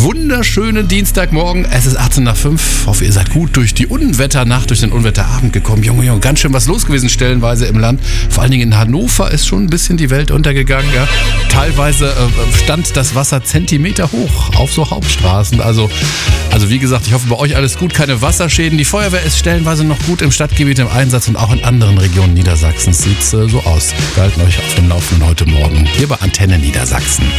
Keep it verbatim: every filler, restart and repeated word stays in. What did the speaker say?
wunderschönen Dienstagmorgen. Es ist achtzehn nach fünf. Ich hoffe, ihr seid gut durch die Unwetternacht, durch den Unwetterabend gekommen. Junge, Junge, ganz schön was los gewesen stellenweise im Land. Vor allen Dingen in Hannover ist schon ein bisschen die Welt untergegangen. Ja. Teilweise äh, stand das Wasser Zentimeter hoch auf so Hauptstraßen. Also, also wie gesagt, ich hoffe, bei euch alles gut, keine Wasserschäden. Die Feuerwehr ist stellenweise noch gut im Stadtgebiet im Einsatz und auch in anderen Regionen Niedersachsens sieht es äh, so aus. Wir halten euch auf dem Laufenden heute Morgen hier bei Antenne Niedersachsen.